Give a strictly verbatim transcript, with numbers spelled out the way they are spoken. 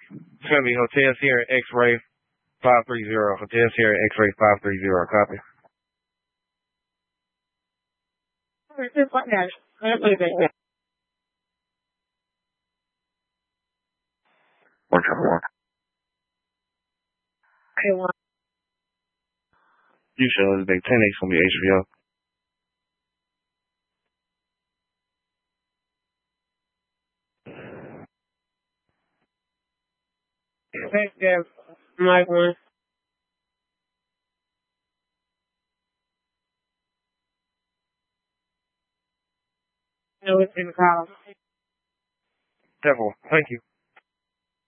It's going to be Hotel Sierra X-Ray five three zero. Hotel Sierra X-Ray five three zero. Copy. One triple one. Okay, one. You show this big ten X going to be H V O. Okay, yeah. Mike one. No, it's in the column. Devil, thank you.